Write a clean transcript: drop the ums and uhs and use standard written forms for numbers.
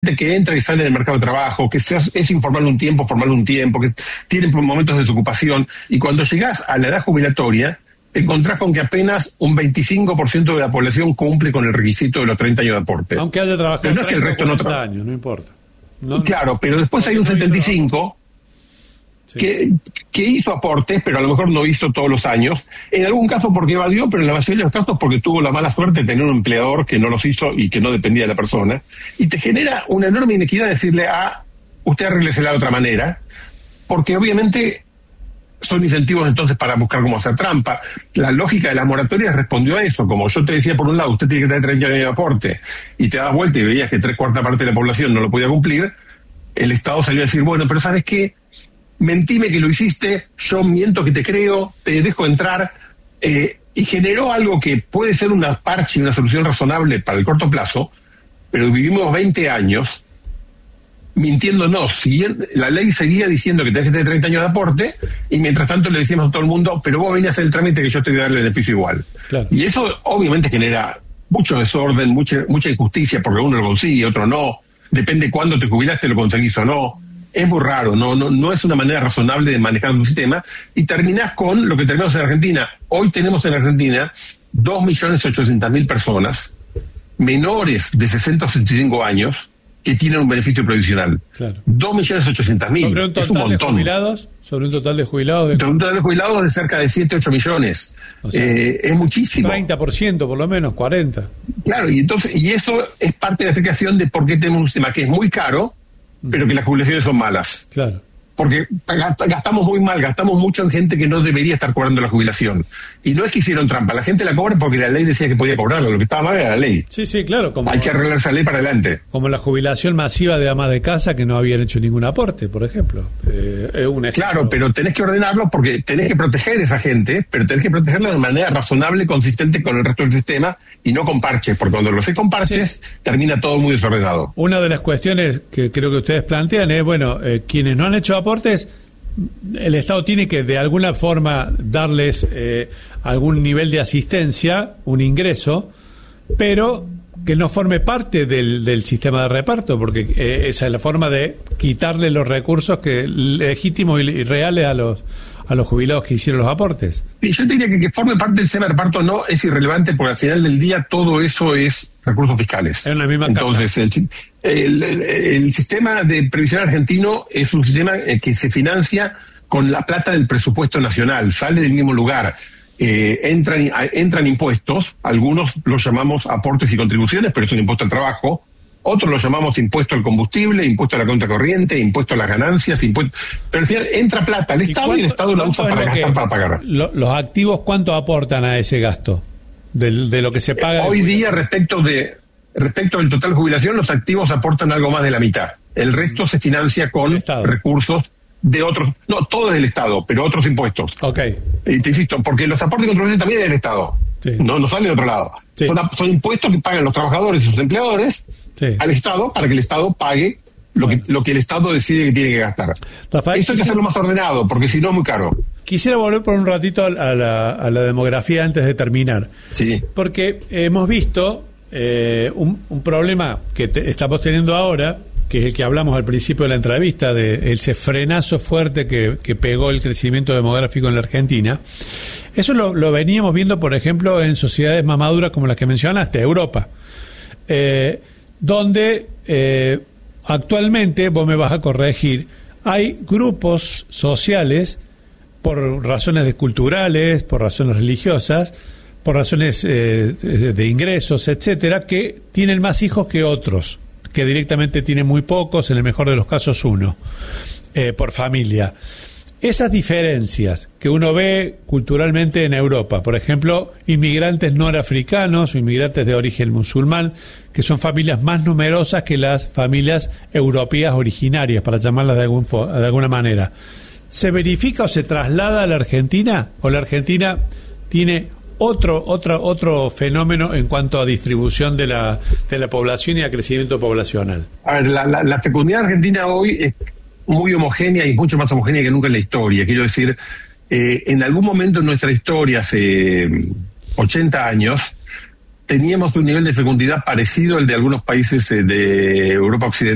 que entra y sale del mercado de trabajo, que es informal un tiempo, formal un tiempo, que tienen momentos de desocupación, y cuando llegás a la edad jubilatoria, te encontrás con que apenas un 25% de la población cumple con el requisito de los 30 años de aporte. Aunque haya trabajado pero no es que el resto no años, no importa. Claro, pero después hay un 75% que hizo aportes, pero a lo mejor no hizo todos los años. En algún caso porque evadió, pero en la mayoría de los casos porque tuvo la mala suerte de tener un empleador que no los hizo y que no dependía de la persona. Y te genera una enorme inequidad decirle usted arréglesela de otra manera, porque obviamente son incentivos entonces para buscar cómo hacer trampa. La lógica de las moratorias respondió a eso. Como yo te decía, por un lado, usted tiene que tener 30 años de aporte, y te das vuelta y veías que 3/4 parte de la población no lo podía cumplir, el Estado salió a decir, bueno, pero ¿sabes qué? Mentime que lo hiciste, yo miento que te creo, te dejo entrar, y generó algo que puede ser una parche y una solución razonable para el corto plazo, pero vivimos 20 años mintiéndonos. La ley seguía diciendo que tenés que tener 30 años de aporte, y mientras tanto le decíamos a todo el mundo, pero vos venís a hacer el trámite que yo te voy a dar el beneficio igual. Claro. Y eso obviamente genera mucho desorden, mucha injusticia, porque uno lo consigue, otro no. Depende cuándo te jubilaste, lo conseguís o no. Es muy raro, no es una manera razonable de manejar un sistema, y terminás con lo que tenemos en Argentina. Hoy tenemos en Argentina 2.800.000 personas menores de 60 o 65 años que tienen un beneficio provisional. Claro. 2.800.000. ¿Sobre un total es un montón. De jubilados? ¿Sobre un total de jubilados? Sobre un total de jubilados de cerca de 7-8 millones. O sea, es muchísimo. 30% por lo menos, 40%. Claro, y eso es parte de la explicación de por qué tenemos un sistema que es muy caro, pero que las jubilaciones son malas. Claro. Porque gastamos muy mal, gastamos mucho en gente que no debería estar cobrando la jubilación. Y no es que hicieron trampa, la gente la cobra porque la ley decía que podía cobrarla, lo que estaba mal era la ley. Sí, claro. Hay que arreglar esa ley para adelante. Como la jubilación masiva de amas de casa que no habían hecho ningún aporte, por ejemplo. Claro, pero tenés que ordenarlo porque tenés que proteger a esa gente, pero tenés que protegerla de manera razonable, consistente con el resto del sistema, y no con parches, porque cuando lo haces con parches, termina todo muy desordenado. Una de las cuestiones que creo que ustedes plantean es, quienes no han hecho aportes, el Estado tiene que de alguna forma darles algún nivel de asistencia, un ingreso, pero que no forme parte del sistema de reparto, porque esa es la forma de quitarle los recursos legítimos y reales a los jubilados que hicieron los aportes. Y yo diría que forme parte del sistema de reparto no es irrelevante, porque al final del día todo eso es recursos fiscales. En la misma Entonces, el sistema de previsión argentino es un sistema que se financia con la plata del presupuesto nacional, sale del mismo lugar. Entran impuestos, algunos los llamamos aportes y contribuciones, pero es un impuesto al trabajo. Otros lo llamamos impuesto al combustible, impuesto a la cuenta corriente, impuesto a las ganancias, pero al final entra plata al Estado y el Estado la usa para gastar, para pagar. ¿Los activos cuánto aportan a ese gasto? De lo que se paga. Hoy día, respecto del total de jubilación, los activos aportan algo más de la mitad. El resto se financia con recursos de otros, no, todo es del Estado, pero otros impuestos. Okay. Y te insisto, porque los aportes y contribuciones también es del Estado. Sí. No sale de otro lado. Sí. Son impuestos que pagan los trabajadores y sus empleadores al Estado para que el Estado pague lo que el Estado decide que tiene que gastar. Rafael, esto hay que hacerlo más ordenado, porque si no es muy caro. Quisiera volver por un ratito a la demografía antes de terminar. Sí. Porque hemos visto un problema que estamos teniendo ahora, que es el que hablamos al principio de la entrevista, de ese frenazo fuerte que pegó el crecimiento demográfico en la Argentina. Eso lo veníamos viendo, por ejemplo, en sociedades más maduras como las que mencionaste, Europa, donde actualmente, vos me vas a corregir, hay grupos sociales, por razones culturales, por razones religiosas, por razones de ingresos, etcétera, que tienen más hijos que otros, que directamente tienen muy pocos, en el mejor de los casos uno, por familia. Esas diferencias que uno ve culturalmente en Europa, por ejemplo, inmigrantes norafricanos o inmigrantes de origen musulmán, que son familias más numerosas que las familias europeas originarias, para llamarlas de alguna manera, ¿se verifica o se traslada a la Argentina? ¿O la Argentina tiene otro fenómeno en cuanto a distribución de la población y a crecimiento poblacional? A ver, la fecundidad argentina hoy es muy homogénea y mucho más homogénea que nunca en la historia. Quiero decir, en algún momento en nuestra historia, hace 80 años, teníamos un nivel de fecundidad parecido al de algunos países de Europa Occidental.